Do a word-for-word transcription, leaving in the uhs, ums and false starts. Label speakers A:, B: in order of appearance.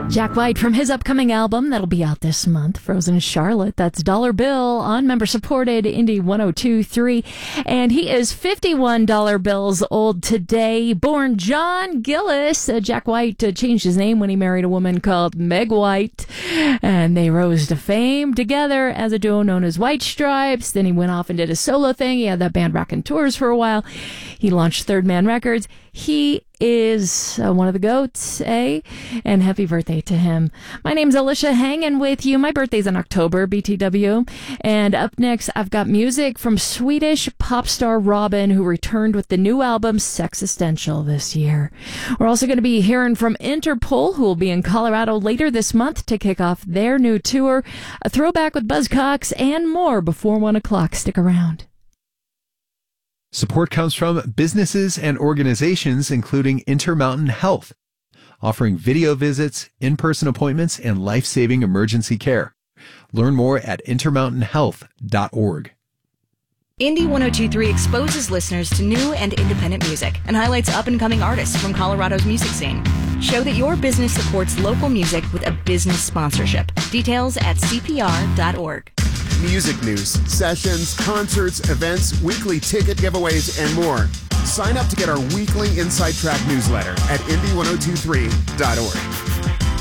A: Jack White from his upcoming album that'll be out this month, Frozen Charlotte. That's Dollar Bill on member-supported Indie one oh two point three. And he is fifty-one dollar bills old today. Born John Gillis. Uh, Jack White uh, changed his name when he married a woman called Meg White. And they rose to fame together as a duo known as White Stripes. Then he went off and did a solo thing. He had that band Rockin' Tours for a while. He launched Third Man Records. He is uh, one of the GOATs, eh? And happy birthday to him. My name's Alicia, hanging with you. My birthday's in October, B T W. And up next, I've got music from Swedish pop star Robyn, who returned with the new album Sexistential this year. We're also going to be hearing from Interpol, who will be in Colorado later this month to kick off their new tour. A throwback with Buzzcocks and more before one o'clock. Stick around.
B: Support comes from businesses and organizations including Intermountain Health, offering video visits, in-person appointments, and life-saving emergency care. Learn more at intermountain health dot org.
C: Indie one oh two point three exposes listeners to new and independent music and highlights up-and-coming artists from Colorado's music scene. Show that your business supports local music with a business sponsorship. Details at c p r dot org.
D: Music news, sessions, concerts, events, weekly ticket giveaways, and more. Sign up to get our weekly Inside Track newsletter at indie one oh two point three dot org.